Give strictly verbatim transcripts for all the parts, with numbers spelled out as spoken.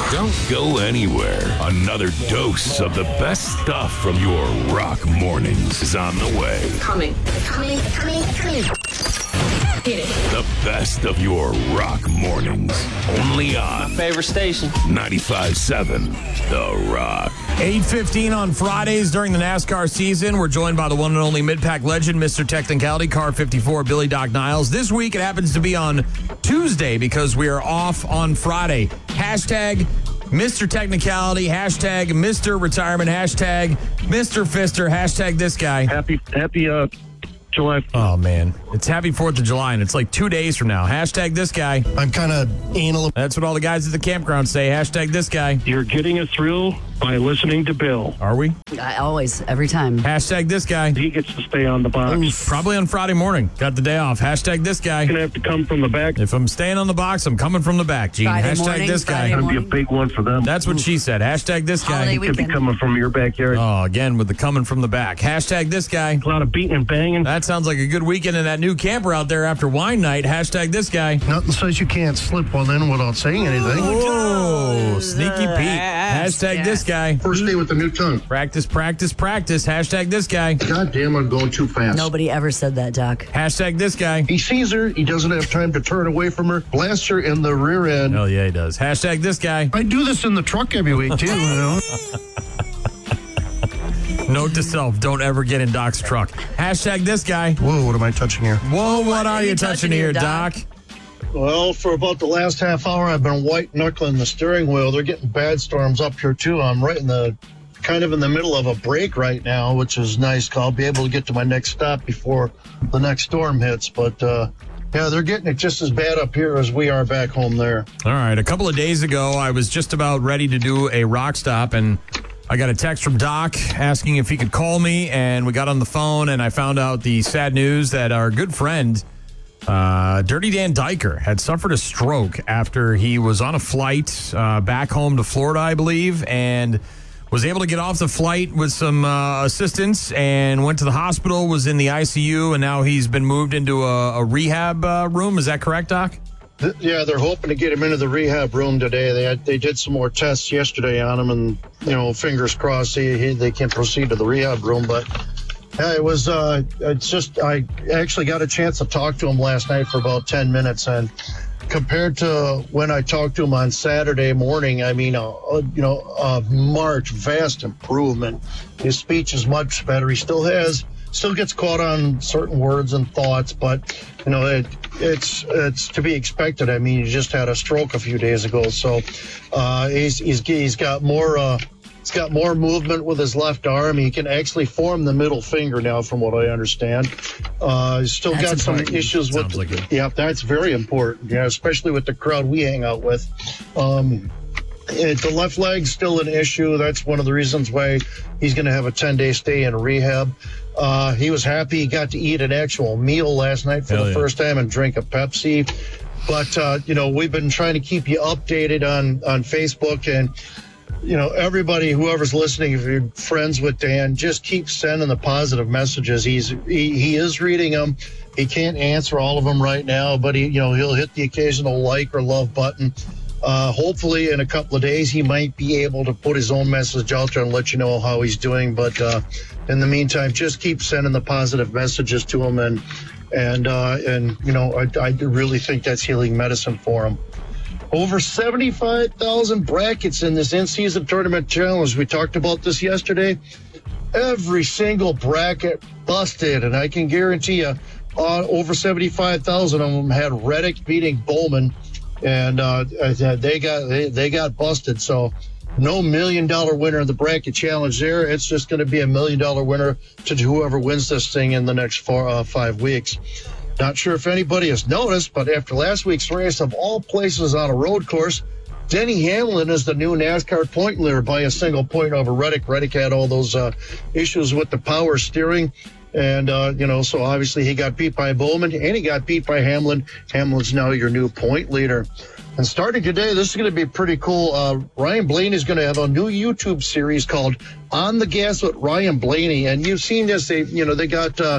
Don't go anywhere. Another dose of the best stuff from your rock mornings is on the way. It's coming. It's coming. It's coming. It's coming. Get it. The best of your rock mornings. Only on My favorite station. ninety-five point seven The Rock. eight fifteen on Fridays during the NASCAR season. We're joined by the one and only mid-pack legend, Mister Technicality, Car fifty-four, Billy Doc Niles. This week it happens to be on Tuesday because we are off on Friday. Hashtag Mister Technicality, hashtag Mister Retirement, hashtag Mister Fister, hashtag this guy. Happy, happy, uh, July. Oh, man. It's happy fourth of July, and it's like two days from now. Hashtag this guy. I'm kind of anal. That's what all the guys at the campground say. Hashtag this guy. You're getting a thrill by listening to Bill. Are we? I always, every time. Hashtag this guy. He gets to stay on the box. Probably on Friday morning. Got the day off. Hashtag this guy. He's going to have to come from the back. If I'm staying on the box, I'm coming from the back, Gene. Friday Hashtag morning, this guy. Friday It's going to be a morning. big one for them. That's what she said. Hashtag this guy. Holiday Could be weekend. coming from your backyard. Oh, again, with the coming from the back. Hashtag this guy. A lot of beating and banging. That sounds like a good weekend in that new camper out there after wine night. Hashtag this guy. Nothing says you can't slip one in without saying anything. Whoa, sneaky Pete. Hashtag yes. this guy. First day with the new tongue. Practice, practice, practice. Hashtag this guy. God damn, I'm going too fast. Nobody ever said that, Doc. Hashtag this guy. He sees her. He doesn't have time to turn away from her. Blasts her in the rear end. Oh, yeah, he does. Hashtag this guy. I do this in the truck every week, too. You know? Note to self, don't ever get in Doc's truck. Hashtag this guy. Whoa, what am I touching here? Whoa, what are you touching here, Doc? Well, for about the last half hour, I've been white knuckling the steering wheel. They're getting bad storms up here, too. I'm right in the kind of in the middle of a break right now, which is nice. I'll be able to get to my next stop before the next storm hits. But, uh, yeah, they're getting it just as bad up here as we are back home there. All right. A couple of days ago, I was just about ready to do a rock stop, and I got a text from Doc asking if he could call me, and we got on the phone, and I found out the sad news that our good friend, uh, Dirty Dan Diker, had suffered a stroke after he was on a flight uh, back home to Florida, I believe, and was able to get off the flight with some uh, assistance and went to the hospital, was in the I C U, and now he's been moved into a, a rehab uh, room. Is that correct, Doc? Th- Yeah, they're hoping to get him into the rehab room today. They had, they did some more tests yesterday on him, and you know, fingers crossed he, he, they can proceed to the rehab room. But yeah, it was uh, it's just I actually got a chance to talk to him last night for about ten minutes, and compared to when I talked to him on Saturday morning, I mean, uh, uh, you know, a marked, vast improvement. His speech is much better. He still has. Still gets caught on certain words and thoughts, but you know it, it's it's to be expected. I mean, he just had a stroke a few days ago, so uh, he's he's he's got more uh, he's got more movement with his left arm. He can actually form the middle finger now, from what I understand. Uh, he's still That's got some important. issues with. Sounds like it. Yeah, that's very important. Yeah, especially with the crowd we hang out with. Um, It, the left leg's still an issue. That's one of the reasons why he's going to have a ten-day stay in rehab. Uh, he was happy he got to eat an actual meal last night for Hell the yeah. first time and drink a Pepsi. But, uh, you know, we've been trying to keep you updated on, on Facebook. And, you know, everybody, whoever's listening, if you're friends with Dan, just keep sending the positive messages. He's he, he is reading them. He can't answer all of them right now, but, he, you know, he'll hit the occasional like or love button. Uh, hopefully in a couple of days, he might be able to put his own message out there and let you know how he's doing. But uh, in the meantime, just keep sending the positive messages to him. And, and, uh, and you know, I, I really think that's healing medicine for him. Over seventy-five thousand brackets in this in-season tournament challenge. We talked about this yesterday. Every single bracket busted. And I can guarantee you uh, over seventy-five thousand of them had Reddick beating Bowman. And uh, they got they, they got busted. So no million dollar winner in the bracket challenge there. It's just going to be a million dollar winner to whoever wins this thing in the next four uh, five weeks. Not sure if anybody has noticed, but after last week's race, of all places on a road course, Denny Hamlin is the new NASCAR point leader by a single point over Reddick. Reddick had all those uh, issues with the power steering. And, uh, you know, so obviously he got beat by Bowman and he got beat by Hamlin. Hamlin's now your new point leader. And starting today, this is going to be pretty cool. Uh, Ryan Blaney is going to have a new YouTube series called On the Gas with Ryan Blaney. And you've seen this. They, you know, they got uh,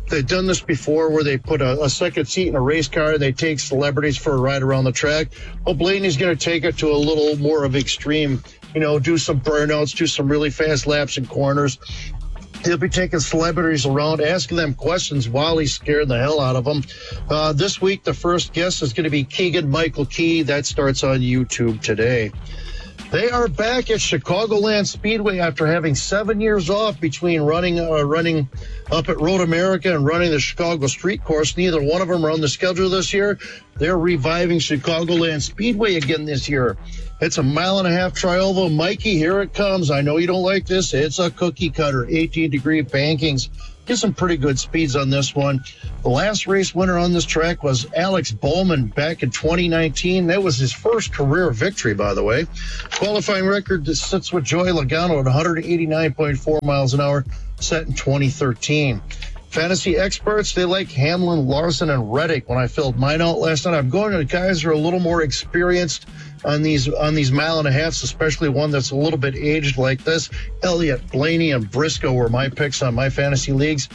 they've done this before where they put a, a second seat in a race car and they take celebrities for a ride around the track. Well, Blaney's going to take it to a little more of extreme, you know, do some burnouts, do some really fast laps in corners. He'll be taking celebrities around, asking them questions while he's scaring the hell out of them. Uh, this week, the first guest is going to be Keegan Michael Key. That starts on YouTube today. They are back at Chicagoland Speedway after having seven years off between running uh, running up at Road America and running the Chicago Street Course. Neither one of them are on the schedule this year. They're reviving Chicagoland Speedway again this year. It's a mile and a half trioval. Mikey, here it comes. I know you don't like this. It's a cookie cutter, eighteen degree bankings. Get some pretty good speeds on this one. The last race winner on this track was Alex Bowman back in twenty nineteen. That was his first career victory, by the way. Qualifying record sits with Joey Logano at one eighty-nine point four miles an hour, set in twenty thirteen. Fantasy experts, they like Hamlin, Larson, and Reddick. When I filled mine out last night, I'm going to the guys who are a little more experienced on these on these mile and a halves, especially one that's a little bit aged like this. Elliott, Blaney, and Briscoe were my picks on my fantasy leagues.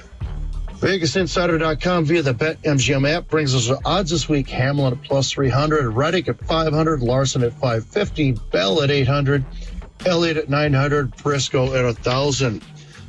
Vegas Insider dot com via the BetMGM app brings us the odds this week. Hamlin at plus three hundred, Reddick at five hundred, Larson at five fifty, Bell at eight hundred, Elliott at nine hundred, Briscoe at one thousand.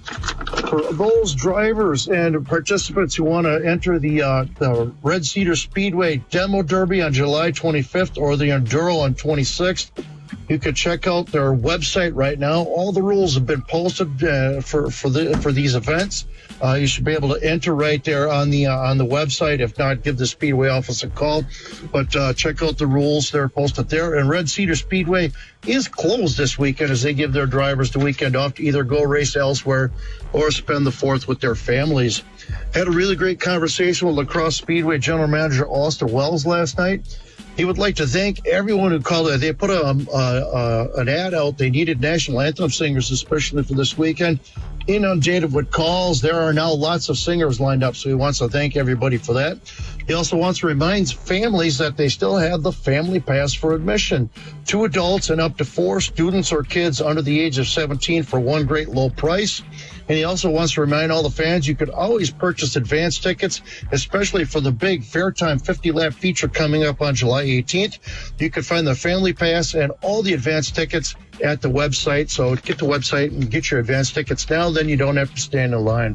For those drivers and participants who want to enter the uh, the Red Cedar Speedway Demo Derby on July twenty-fifth or the Enduro on twenty-sixth, you can check out their website right now. All the rules have been posted uh, for for the for these events. Uh, you should be able to enter right there on the uh, on the website. If not, give the Speedway office a call. But uh, check out the rules; they're posted there. And Red Cedar Speedway is closed this weekend as they give their drivers the weekend off to either go race elsewhere or spend the fourth with their families. Had a really great conversation with La Crosse Speedway General Manager Austin Wells last night. He would like to thank everyone who called. They put a, uh, uh, an ad out. They needed national anthem singers, especially for this weekend. Inundated with calls. There are now lots of singers lined up, so he wants to thank everybody for that. He also wants to remind families that they still have the Family Pass for admission. Two adults and up to four students or kids under the age of seventeen for one great low price. And he also wants to remind all the fans you could always purchase advance tickets, especially for the big Fair Time fifty lap feature coming up on July eighteenth. You can find the Family Pass and all the advance tickets at the website. So get the website and get your advance tickets now, then you don't have to stand in line.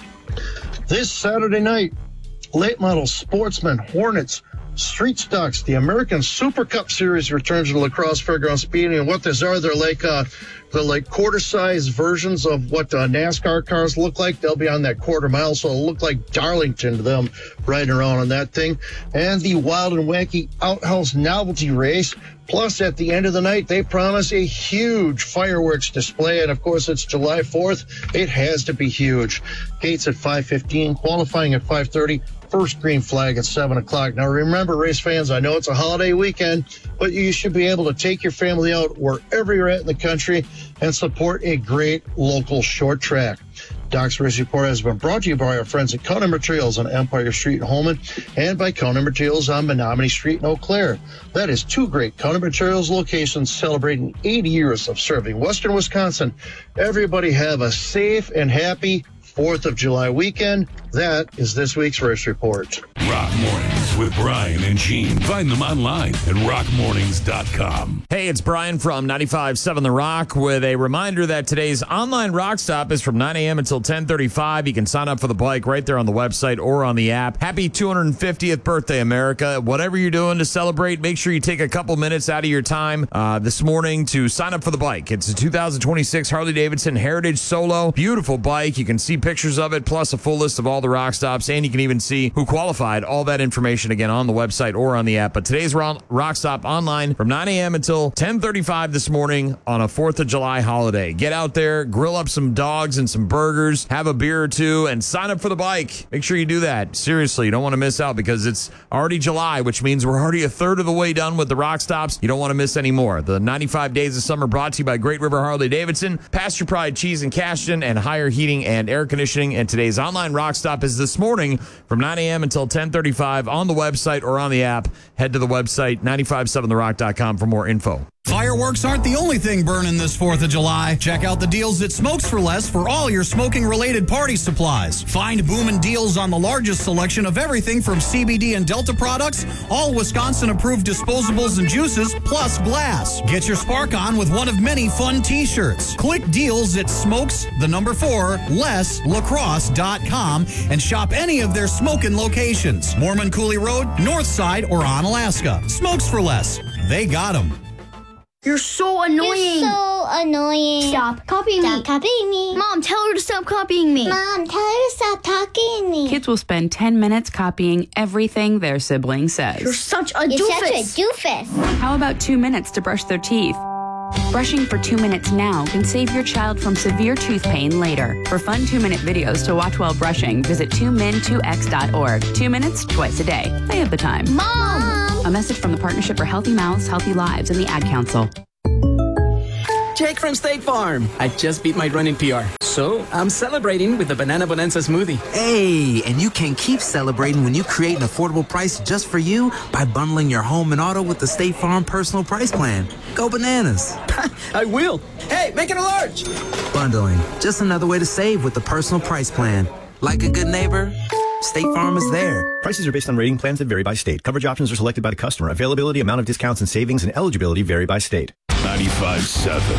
This Saturday night, late model Sportsman, Hornets, Street Stocks, the American Super Cup Series returns to La Crosse Fairground Speedway. And what these are, they're like uh, they're like quarter-size versions of what uh, NASCAR cars look like. They'll be on that quarter mile, so it'll look like Darlington to them riding around on that thing. And the Wild and Wacky Outhouse Novelty Race. Plus, at the end of the night, they promise a huge fireworks display. And, of course, it's July fourth. It has to be huge. Gates at five fifteen, qualifying at five thirty. First green flag at seven o'clock. Now, remember, race fans, I know it's a holiday weekend, but you should be able to take your family out wherever you're at in the country and support a great local short track. Doc's Race Report has been brought to you by our friends at County Materials on Empire Street in Holman and by County Materials on Menominee Street in Eau Claire. That is two great County Materials locations celebrating eighty years of serving Western Wisconsin. Everybody have a safe and happy fourth of July weekend. That is this week's Race Report. Rock Mornings with Brian and Gene. Find them online at rock mornings dot com. Hey, it's Brian from ninety-five point seven The Rock with a reminder that today's online Rock Stop is from nine a.m. until ten thirty-five. You can sign up for the bike right there on the website or on the app. Happy two hundred fiftieth birthday, America. Whatever you're doing to celebrate, make sure you take a couple minutes out of your time uh, this morning to sign up for the bike. It's a two thousand twenty-six Harley-Davidson Heritage Solo. Beautiful bike. You can see pictures of it, plus a full list of all the Rock Stops, and you can even see who qualified. All that information, again, on the website or on the app. But today's Rock Stop online from nine a.m. until ten thirty-five this morning on a fourth of July holiday. Get out there, grill up some dogs and some burgers, have a beer or two, and sign up for the bike. Make sure you do that. Seriously, you don't want to miss out because it's already July, which means we're already a third of the way done with the Rock Stops. You don't want to miss any more. The ninety-five Days of Summer brought to you by Great River Harley-Davidson, Pasture Pride Cheese and Cashton, and Higher Heating and Air Conditioning. And today's online Rock Stop is this morning from nine a.m. until ten thirty-five on the website or on the app. Head to the website, ninety-five seven the rock dot com for more info. Fireworks aren't the only thing burning this fourth of July. Check out the deals at Smokes for Less for all your smoking-related party supplies. Find booming deals on the largest selection of everything from C B D and Delta products, all Wisconsin-approved disposables and juices, plus glass. Get your spark on with one of many fun t-shirts. Click deals at Smokes, the number four, less lacrosse dot com and shop any of their smoking locations. Mormon Cooley Road, Northside, or on Alaska. Smokes for Less. They got them. You're so annoying. You're so annoying. Stop copying Stop me. copying me. Mom, tell her to stop copying me. Mom, tell her to stop talking to me. Kids will spend ten minutes copying everything their sibling says. You're such a You're doofus. such a doofus. How about two minutes to brush their teeth? Brushing for two minutes now can save your child from severe tooth pain later. For fun two-minute videos to watch while brushing, visit two min two x dot org. Two minutes, twice a day. They have the time. Mom! A message from the Partnership for Healthy Mouths, Healthy Lives, and the Ad Council. Jake from State Farm. I just beat my running P R, so I'm celebrating with the Banana Bonanza smoothie. Hey, and you can keep celebrating when you create an affordable price just for you by bundling your home and auto with the State Farm Personal Price Plan. Go bananas. I will. Hey, make it a large. Bundling, just another way to save with the Personal Price Plan. Like a good neighbor, State Farm is there. Prices are based on rating plans that vary by state. Coverage options are selected by the customer. Availability, amount of discounts and savings, and eligibility vary by state. ninety-five seven